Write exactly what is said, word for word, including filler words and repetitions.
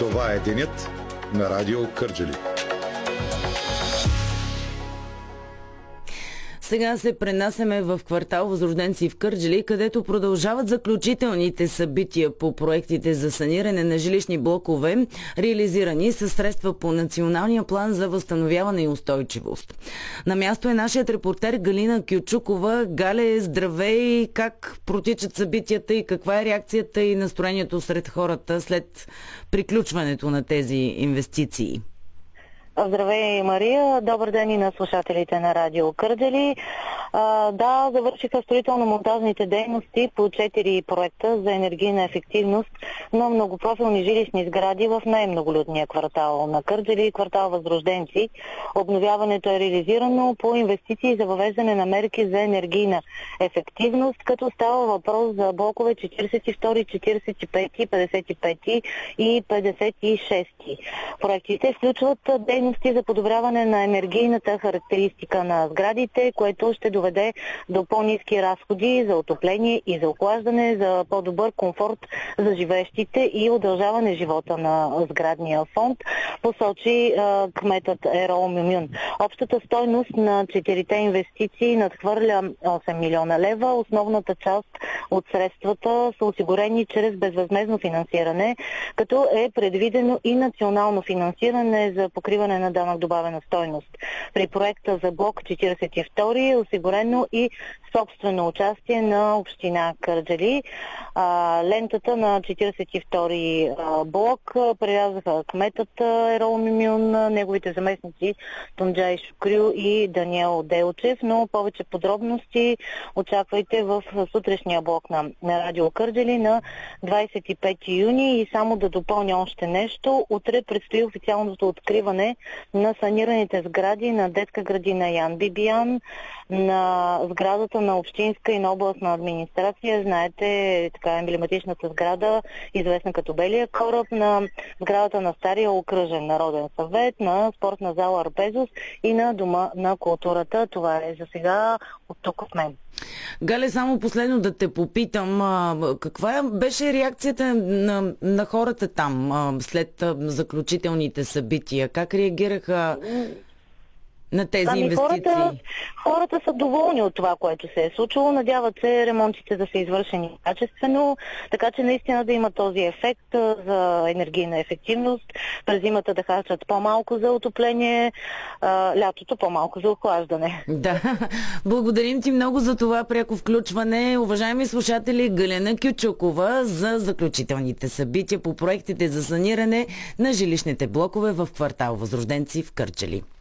Това е денят на Радио Кърджали. Сега се пренасяме в квартал Възрожденци в Кърджали, където продължават заключителните събития по проектите за саниране на жилищни блокове, реализирани със средства по Националния план за възстановяване и устойчивост. На място е нашият репортер Галина Кючукова. Гале, здравей! Как протичат събитията и каква е реакцията и настроението сред хората след приключването на тези инвестиции? Здравей, Мария! Добър ден и на слушателите на Радио Кърджали. А, да, завършиха строително-монтажните дейности по четири проекта за енергийна ефективност на многопрофилни жилищни сгради в най-многолюдния квартал на Кърджали, квартал Възрожденци. Обновяването е реализирано по инвестиции за въвеждане на мерки за енергийна ефективност, като става въпрос за блокове четиридесет и втори, четиридесет и пети, петдесет и пети и петдесет и шести. Проектите включват дейности за подобряване на енергийната характеристика на сградите, което ще доведе до по-ниски разходи за отопление и за охлаждане, за по-добър комфорт за живеещите и удължаване живота на сградния фонд, посочи а, кметът Ерол Мюмюн. Общата стойност на четирите инвестиции надхвърля осем милиона лева. Основната част от средствата са осигурени чрез безвъзмездно финансиране, като е предвидено и национално финансиране за покриване на данък добавена стойност. При проекта за блок четиридесет и втори е осигурено и собствено участие на община Кърджали. А, лентата на четиридесет и втори а, блок прерязаха кметът Ерол Мюмюн, неговите заместници Тунджай Шукрю и Даниел Делчев, но повече подробности очаквайте в сутрешния блок на, на Радио Кърджали на двадесет и пети юни. И само да допълня още нещо. Утре предстои официалното откриване на санираните сгради на детска градина Ян Бибиян, на сградата на общинска и на областна администрация. Знаете, така емблематичната сграда, известна като Белия кораб, на сградата на Стария окръжен народен съвет, на спортна зала Арпезос и на Дома на културата. Това е за сега от тук от мен. Гале, само последно да те попитам, каква беше реакцията на, на хората там след заключителните събития? Как реагираха на тези ами инвестиции? Хората, хората са доволни от това, което се е случило. Надяват се ремонтите да са извършени качествено, така че наистина да има този ефект за енергийна ефективност. През зимата да харчат по-малко за отопление, а, лятото по-малко за охлаждане. Да, благодарим ти много за това пряко включване. Уважаеми слушатели, Галина Кючукова за заключителните събития по проектите за саниране на жилищните блокове в квартал Възрожденци в Кърджали.